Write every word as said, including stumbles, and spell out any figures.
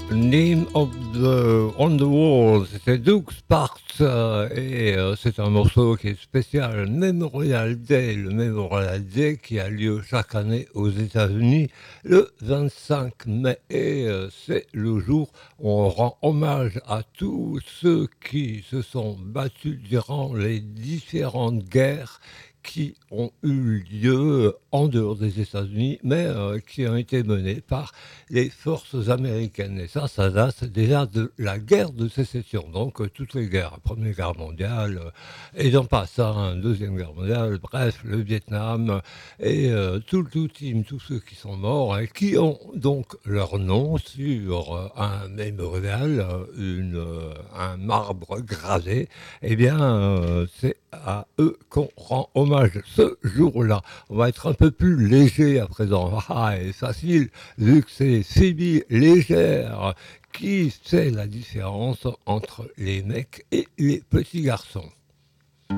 Name of the on the Wall, c'était Doug Sparks euh, et euh, c'est un morceau qui est spécial Memorial Day, le Memorial Day qui a lieu chaque année aux États-Unis le vingt-cinq mai et euh, c'est le jour où on rend hommage à tous ceux qui se sont battus durant les différentes guerres qui ont eu lieu en dehors des États-Unis, mais euh, qui ont été menées par les forces américaines. Et ça, ça date déjà de la guerre de sécession. Donc, euh, toutes les guerres, la Première Guerre mondiale, euh, et j'en passe, hein, Deuxième Guerre mondiale, bref, le Vietnam, euh, et euh, tout le tout team, tous ceux qui sont morts, et qui ont donc leur nom sur euh, un mémorial, euh, une, euh, un marbre gravé, eh bien, euh, c'est à eux qu'on rend hommage ce jour-là. On va être un peu plus léger à présent. Ah, et facile, vu que c'est Phoebe Légère qui sait la différence entre les mecs et les petits garçons.